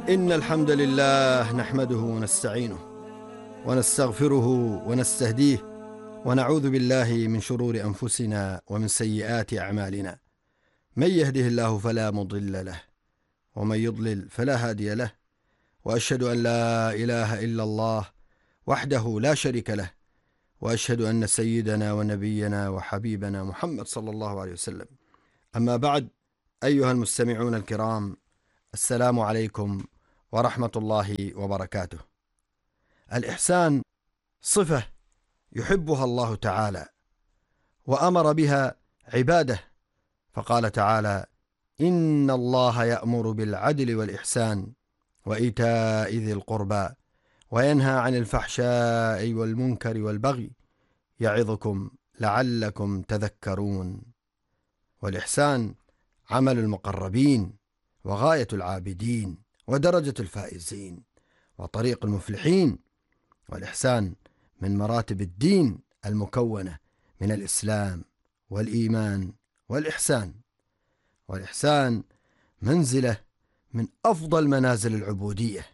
إن الحمد لله نحمده ونستعينه ونستغفره ونستهديه ونعوذ بالله من شرور أنفسنا ومن سيئات أعمالنا. من يهده الله فلا مضل له ومن يضلل فلا هادي له، وأشهد أن لا إله إلا الله وحده لا شريك له، وأشهد أن سيدنا ونبينا وحبيبنا محمد صلى الله عليه وسلم. أما بعد، أيها المستمعون الكرام، السلام عليكم ورحمة الله وبركاته. الإحسان صفة يحبها الله تعالى وأمر بها عباده، فقال تعالى: إن الله يأمر بالعدل والإحسان وإيتاء ذي القربى وينهى عن الفحشاء والمنكر والبغي يعظكم لعلكم تذكرون. والإحسان عمل المقربين وغاية العابدين ودرجة الفائزين وطريق المفلحين. والإحسان من مراتب الدين المكونة من الإسلام والإيمان والإحسان. والإحسان منزلة من أفضل منازل العبودية،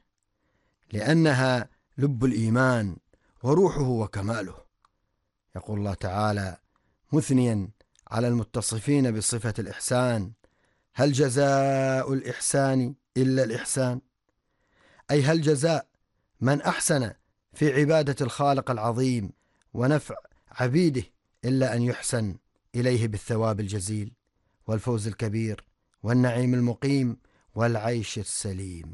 لأنها لب الإيمان وروحه وكماله. يقول الله تعالى مثنيا على المتصفين بصفة الإحسان: هل جزاء الإحسان إلا الإحسان؟ أي هل جزاء من أحسن في عبادة الخالق العظيم ونفع عبيده إلا أن يحسن إليه بالثواب الجزيل والفوز الكبير والنعيم المقيم والعيش السليم.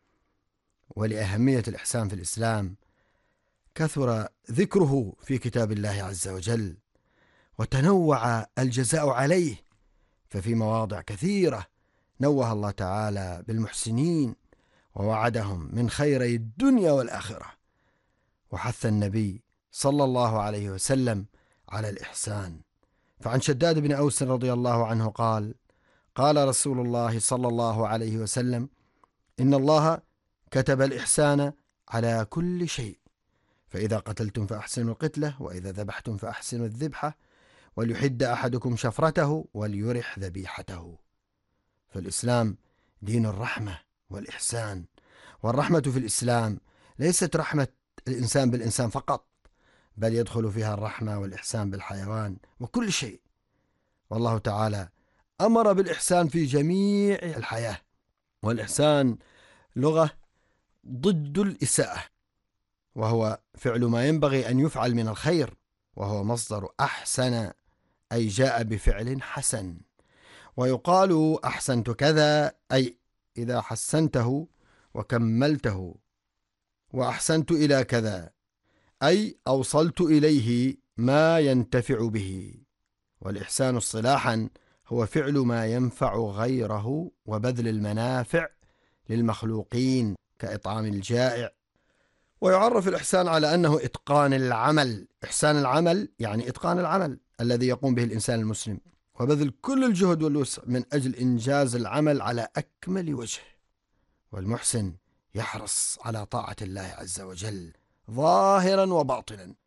ولأهمية الإحسان في الإسلام كثر ذكره في كتاب الله عز وجل، وتنوع الجزاء عليه، ففي مواضع كثيرة نوه الله تعالى بالمحسنين ووعدهم من خيري الدنيا والآخرة، وحث النبي صلى الله عليه وسلم على الإحسان. فعن شداد بن أوس رضي الله عنه قال: قال رسول الله صلى الله عليه وسلم: إن الله كتب الإحسان على كل شيء، فإذا قتلتم فأحسنوا القتلة، وإذا ذبحتم فأحسنوا الذبحة، وليحد أحدكم شفرته وليرح ذبيحته. فالإسلام دين الرحمة والإحسان، والرحمة في الإسلام ليست رحمة الإنسان بالإنسان فقط، بل يدخل فيها الرحمة والإحسان بالحيوان وكل شيء. والله تعالى أمر بالإحسان في جميع الحياة. والإحسان لغة ضد الإساءة، وهو فعل ما ينبغي أن يفعل من الخير، وهو مصدر أحسن، أي جاء بفعل حسن. ويقال أحسنت كذا، أي إذا حسنته وكملته، وأحسنت إلى كذا، أي أوصلت إليه ما ينتفع به. والإحسان اصطلاحا هو فعل ما ينفع غيره وبذل المنافع للمخلوقين كإطعام الجائع. ويعرف الإحسان على أنه إتقان العمل. إحسان العمل يعني إتقان العمل الذي يقوم به الإنسان المسلم، وبذل كل الجهد والوسع من أجل إنجاز العمل على أكمل وجه. والمحسن يحرص على طاعة الله عز وجل ظاهرا وباطنا،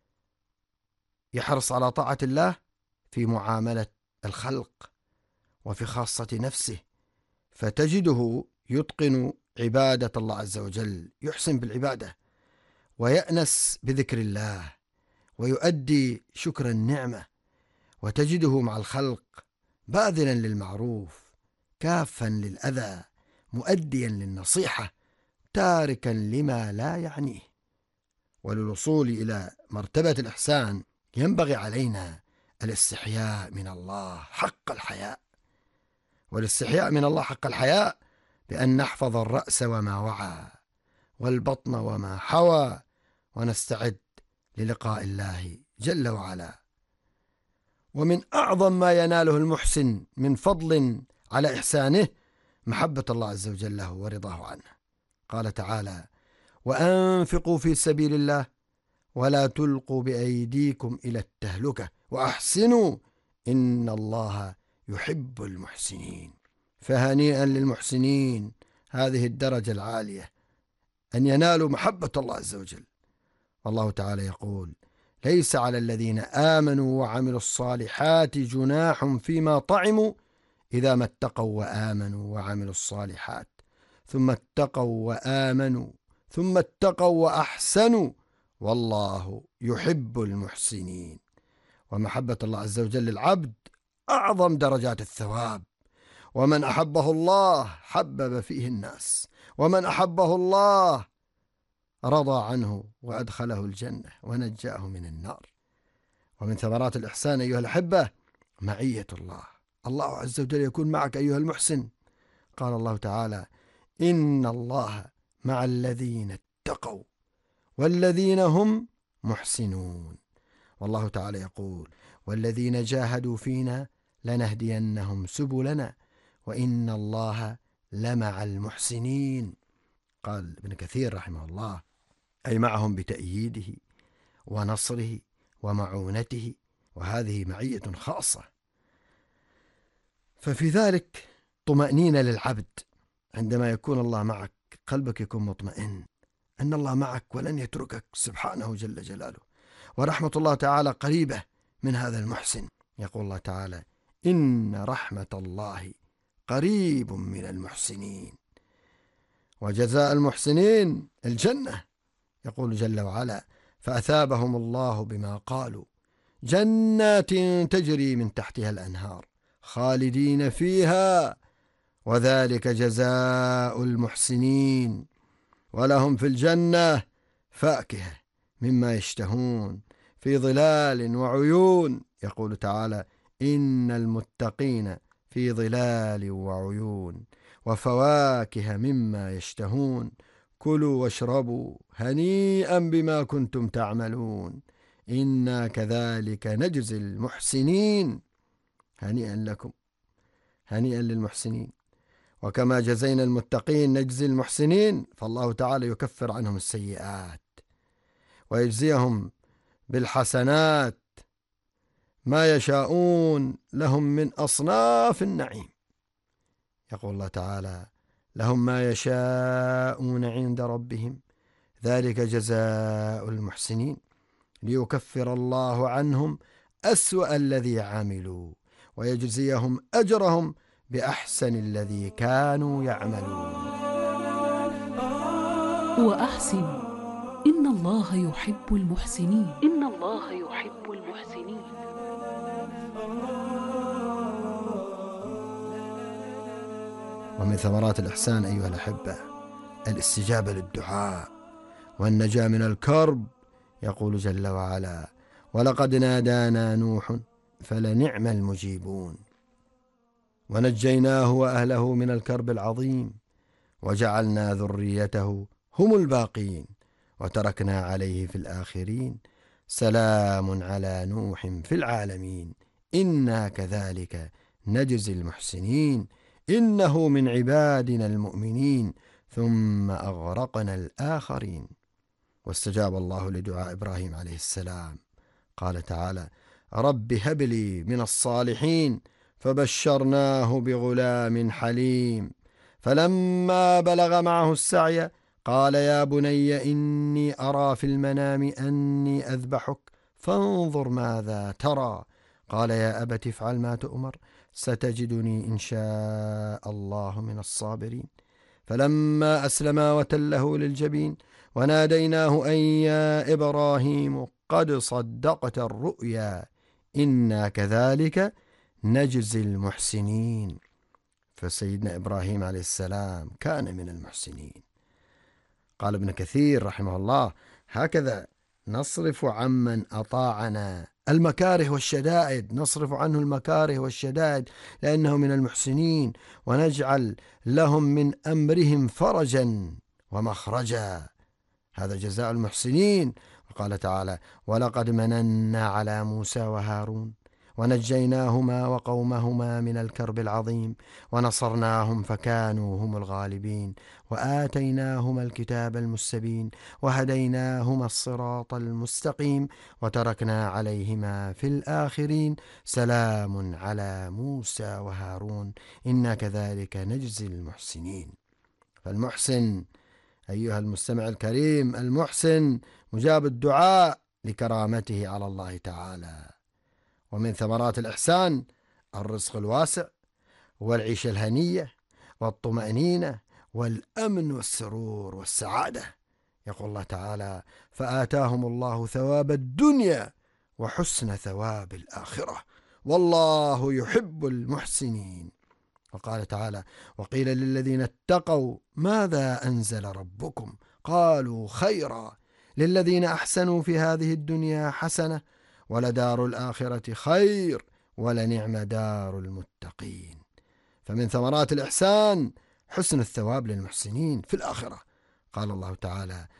يحرص على طاعة الله في معاملة الخلق وفي خاصة نفسه، فتجده يتقن عبادة الله عز وجل، يحسن بالعبادة ويأنس بذكر الله ويؤدي شكر النعمة، وتجده مع الخلق باذلا للمعروف كافا للأذى مؤديا للنصيحة تاركا لما لا يعنيه. وللوصول إلى مرتبة الإحسان ينبغي علينا الاستحياء من الله حق الحياء. والاستحياء من الله حق الحياء بأن نحفظ الرأس وما وعى والبطن وما حوى، ونستعد للقاء الله جل وعلا. ومن أعظم ما يناله المحسن من فضل على إحسانه محبة الله عز وجل له ورضاه عنه. قال تعالى: وأنفقوا في سبيل الله ولا تلقوا بأيديكم إلى التهلكة وأحسنوا إن الله يحب المحسنين. فهنيئا للمحسنين هذه الدرجة العالية، أن ينالوا محبة الله عز وجل. والله تعالى يقول: ليس على الذين آمنوا وعملوا الصالحات جناح فيما طعموا إذا ما اتقوا وآمنوا وعملوا الصالحات ثم اتقوا وآمنوا ثم اتقوا وأحسنوا والله يحب المحسنين. ومحبة الله عز وجل للعبد أعظم درجات الثواب. ومن أحبه الله حبب فيه الناس، ومن أحبه الله رضى عنه وأدخله الجنة ونجاه من النار. ومن ثمرات الإحسان أيها الأحبة معية الله. الله عز وجل يكون معك أيها المحسن. قال الله تعالى: إن الله مع الذين اتقوا والذين هم محسنون. والله تعالى يقول: والذين جاهدوا فينا لنهدينهم سبلنا وإن الله لمع المحسنين. قال ابن كثير رحمه الله: أي معهم بتأييده ونصره ومعونته، وهذه معية خاصة. ففي ذلك طمأنينة للعبد عندما يكون الله معك، قلبك يكون مطمئن أن الله معك ولن يتركك سبحانه جل جلاله. ورحمة الله تعالى قريبة من هذا المحسن. يقول الله تعالى: إن رحمة الله قريب من المحسنين. وجزاء المحسنين الجنة. يقول جل وعلا: فأثابهم الله بما قالوا جنات تجري من تحتها الأنهار خالدين فيها وذلك جزاء المحسنين ولهم في الجنة فاكهة مما يشتهون في ظلال وعيون. يقول تعالى: إن المتقين في ظلال وعيون وفواكه مما يشتهون كلوا واشربوا هنيئا بما كنتم تعملون إنا كذلك نجزي المحسنين. هنيئا لكم، هنيئا للمحسنين. وكما جزينا المتقين نجزي المحسنين، فالله تعالى يكفر عنهم السيئات ويجزيهم بالحسنات ما يشاءون لهم من أصناف النعيم. يقول الله تعالى: لهم ما يشاءون عند ربهم ذلك جزاء المحسنين ليكفر الله عنهم أسوأ الذي عملوا ويجزيهم أجرهم بأحسن الذي كانوا يعملون. وأحسن إن الله يحب المحسنين. إن الله يحب المحسنين. ومن ثمرات الإحسان أيها الأحبة الاستجابة للدعاء والنجاة من الكرب. يقول جل وعلا: ولقد نادانا نوح فلنعم المجيبون ونجيناه وأهله من الكرب العظيم وجعلنا ذريته هم الباقين وتركنا عليه في الآخرين سلام على نوح في العالمين إنا كذلك نجزي المحسنين إنه من عبادنا المؤمنين ثم أغرقنا الآخرين. واستجاب الله لدعاء إبراهيم عليه السلام. قال تعالى: رب هب لي من الصالحين فبشرناه بغلام حليم فلما بلغ معه السعي قال يا بني إني أرى في المنام أني أذبحك فانظر ماذا ترى قال يا أبت افعل ما تؤمر ستجدني إن شاء الله من الصابرين فلما أسلما وتله للجبين وناديناه أن يا إبراهيم قد صدقت الرؤيا إنا كذلك نجزي المحسنين. فسيدنا إبراهيم عليه السلام كان من المحسنين. قال ابن كثير رحمه الله: هكذا نصرف عمن أطاعنا المكاره والشدائد، نصرف عنه المكاره والشدائد لأنه من المحسنين، ونجعل لهم من أمرهم فرجا ومخرجا. هذا جزاء المحسنين. وقال تعالى: ولقد مننا على موسى وهارون ونجيناهما وقومهما من الكرب العظيم ونصرناهم فكانوا هم الغالبين وآتيناهما الكتاب المستبين وهديناهما الصراط المستقيم وتركنا عليهما في الآخرين سلام على موسى وهارون إنا كذلك نجزي المحسنين. فالمحسن أيها المستمع الكريم، المحسن مجاب الدعاء لكرامته على الله تعالى. ومن ثمرات الإحسان الرزق الواسع والعيشة الهنية والطمأنينة والأمن والسرور والسعادة. يقول الله تعالى: فآتاهم الله ثواب الدنيا وحسن ثواب الآخرة والله يحب المحسنين. وقال تعالى: وقيل للذين اتقوا ماذا أنزل ربكم قالوا خيرا للذين أحسنوا في هذه الدنيا حسنة ولدار الآخرة خير ولنعم دار المتقين. فمن ثمرات الإحسان حسن الثواب للمحسنين في الآخرة. قال الله تعالى: